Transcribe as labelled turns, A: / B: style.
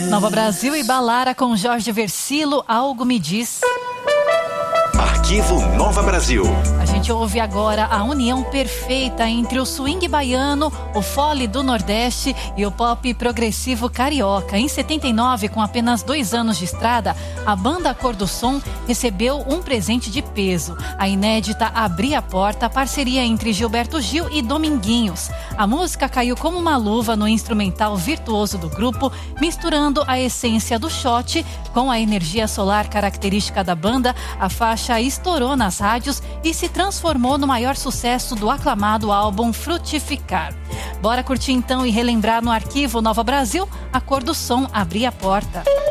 A: Nova Brasil e Balara com Jorge Versilo, Algo Me Diz.
B: Arquivo Nova Brasil.
A: A gente ouve agora a união perfeita entre o swing baiano, o fole do Nordeste e o pop progressivo carioca. Em 79, com apenas 2 anos de estrada, a banda Cor do Som recebeu um presente de peso. A inédita Abri a Porta, parceria entre Gilberto Gil e Dominguinhos. A música caiu como uma luva no instrumental virtuoso do grupo, misturando a essência do shot com a energia solar característica da banda. A faixa estourou nas rádios e se transformou no maior sucesso do aclamado álbum Frutificar. Bora curtir então e relembrar no Arquivo Nova Brasil a Cor do Som, Abri a Porta.